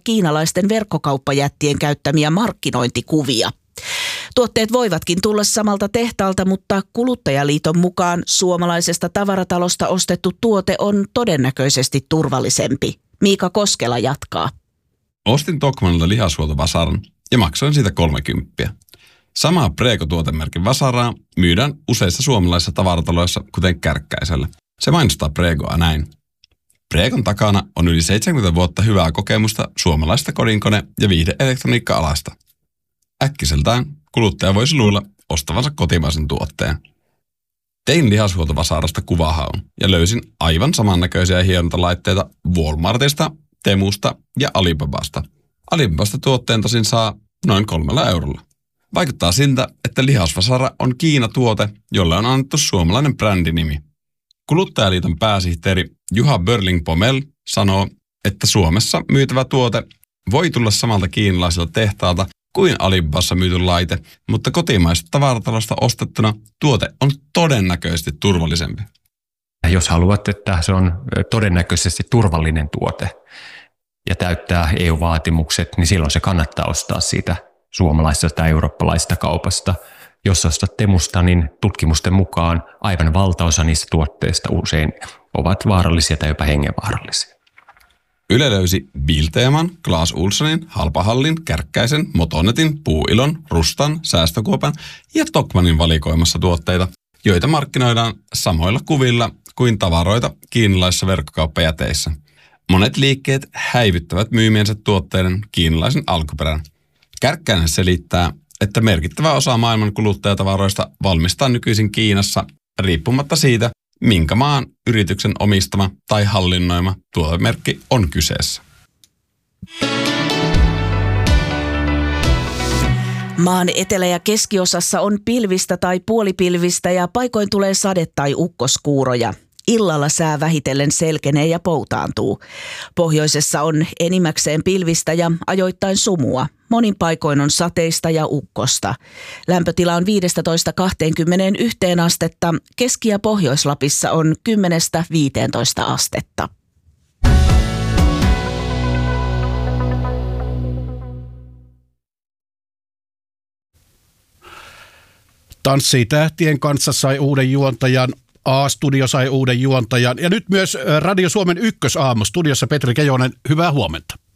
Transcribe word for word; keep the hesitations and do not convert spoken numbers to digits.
kiinalaisten verkkokauppajättien käyttämiä markkinointikuvia. Tuotteet voivatkin tulla samalta tehtaalta, mutta Kuluttajaliiton mukaan suomalaisesta tavaratalosta ostettu tuote on todennäköisesti turvallisempi. Miika Koskela jatkaa. Ostin Tokmanilta lihashuoltovasaran ja maksoin siitä kolmekymppiä. Samaa Prego-tuotemerkin vasaraa myydään useissa suomalaisissa tavarataloissa, kuten Kärkkäisellä. Se mainostaa Pregoa näin. Pregon takana on yli seitsemänkymmentä vuotta hyvää kokemusta suomalaista kodinkone- ja viihdeelektroniikka-alasta. Äkkiseltään kuluttaja voisi luulla ostavansa kotimaisen tuotteen. Tein lihashuoltovasarasta kuvahaun ja löysin aivan samannäköisiä hierontalaitteita Walmartista, Temusta ja Alibabasta. Alibabasta tuotteen tosin saa noin kolmella eurolla. Vaikuttaa siltä, että lihasvasara on Kiina-tuote, jolle on annettu suomalainen brändinimi. Kuluttajaliiton pääsihteeri Juha Börling-Pomel sanoo, että Suomessa myytävä tuote voi tulla samalta kiinalaiselta tehtaalta kuin Alibabassa myyty laite, mutta kotimaisesta tavaratalosta ostettuna tuote on todennäköisesti turvallisempi. Jos haluat, että se on todennäköisesti turvallinen tuote ja täyttää E U-vaatimukset, niin silloin se kannattaa ostaa siitä suomalaisesta tai eurooppalaisesta kaupasta. Jos ostat Temusta, niin tutkimusten mukaan aivan valtaosa niistä tuotteista usein ovat vaarallisia tai jopa hengenvaarallisia. Yle löysi Bilteeman, Clas Ohlsonin, Halpahallin, Kärkkäisen, Motonetin, Puuilon, Rustan, Säästökuopan ja Tokmannin valikoimassa tuotteita, joita markkinoidaan samoilla kuvilla kuin tavaroita kiinalaisissa verkkokauppajäteissä. Monet liikkeet häivyttävät myymiensä tuotteiden kiinalaisen alkuperän. Kärkkäinen selittää, että merkittävä osa maailman kuluttajatavaroista valmistaa nykyisin Kiinassa riippumatta siitä, minkä maan yrityksen omistama tai hallinnoima tuotemerkki on kyseessä. Maan etelä- ja keskiosassa on pilvistä tai puolipilvistä ja paikoin tulee sade- tai ukkoskuuroja. Illalla sää vähitellen selkenee ja poutaantuu. Pohjoisessa on enimmäkseen pilvistä ja ajoittain sumua. Monin paikoin on sateista ja ukkosta. Lämpötila on viisitoista kaksikymmentäyksi astetta. Keski- ja Pohjois-Lapissa on kymmenestä viiteentoista astetta. Tanssii tähtien kanssa sai uuden juontajan. A-studio sai uuden juontajan ja nyt myös Radio Suomen ykkösaamu. Studiossa Petri Kejonen, hyvää huomenta.